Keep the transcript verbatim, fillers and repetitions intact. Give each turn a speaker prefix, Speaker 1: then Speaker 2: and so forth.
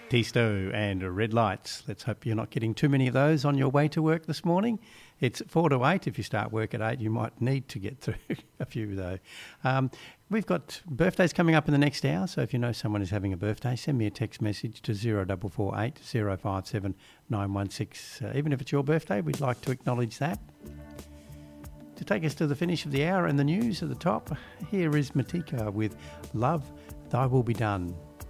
Speaker 1: Tisto and Red Lights. Let's hope you're not getting too many of those on your way to work this morning. It's four to eight. If you start work at eight, you might need to get through a few, though. Um, we've got birthdays coming up in the next hour, so if you know someone is having a birthday, send me a text message to zero four four eight, zero five seven, nine one six. Uh, even if it's your birthday, we'd like to acknowledge that. To take us to the finish of the hour and the news at the top, here is Matika with Love, Thy Will Be Done.